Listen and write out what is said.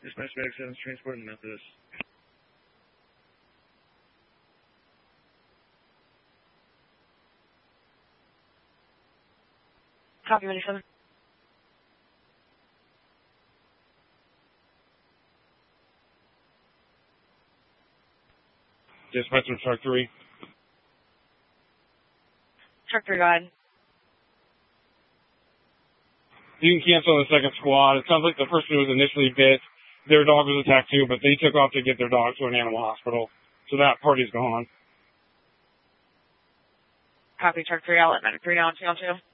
Dispatch Medic 7's transporting Methodist. Copy, Medic 7. Dispatcher, Truck 3. Truck 3, go ahead. You can cancel the second squad. It sounds like the person who was initially bit, their dog was attacked too, but they took off to get their dog to an animal hospital. So that party's gone. Copy, Truck 3. I'll let Medic 3 know on channel 2.